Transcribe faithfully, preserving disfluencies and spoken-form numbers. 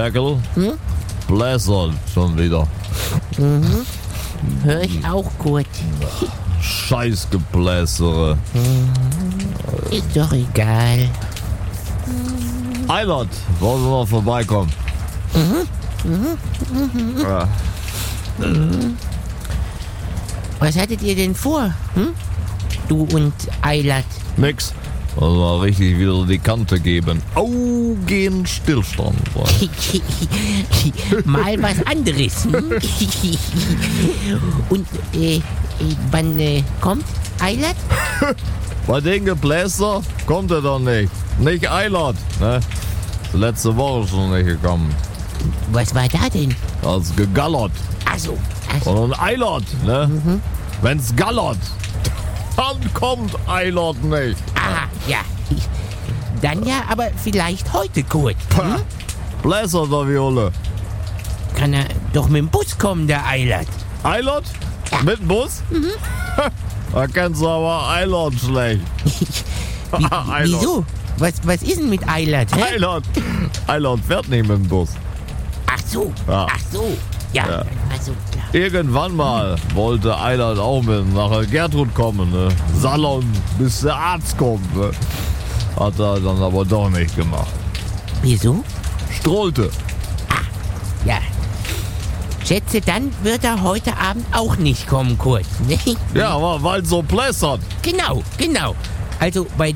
Ferkel. Hm? Blässert schon wieder. Mhm. Hör ich auch gut. Scheißgebläsere. Ist doch egal. Eilert, wollen wir mal vorbeikommen? Ja. Was hattet ihr denn vor? Hm? Du und Eilert. Nix. Wollen wir mal richtig wieder die Kante geben. Augenstillstand. Mal was anderes. Hm? Und äh, äh, wann äh, kommt Eilert? Bei den Gebläser kommt er doch nicht. Nicht Eilert. Ne? Ist letzte Woche schon nicht gekommen. Was war da denn? Als gegallert. Achso. Also, Und ein Eilert. Ne? Mhm. Wenn's gallert, dann kommt Eilert nicht. aha, ja. Dann ja, aber vielleicht heute kurz. Pah. Bläser der Viole. Kann er doch mit dem Bus kommen, der Eilert. Eilert? Mit dem Bus? Mhm. Da kennst du aber Eilert schlecht. Wie, Eilert. wieso? Was, was ist denn mit Eilert? Hä? Eilert. Eilert fährt nicht mit dem Bus. Ach so, Ja. ach so. Ja, Ja. also klar. Irgendwann mal wollte Eilert auch mit nach Gertrud kommen, ne? Salon, bis der Arzt kommt, ne? Hat er dann aber doch nicht gemacht. Wieso? Strollte. Ja. Schätze, dann wird er heute Abend auch nicht kommen, Kurt. Ne? Ja, aber weil so plässert. Genau, genau. Also bei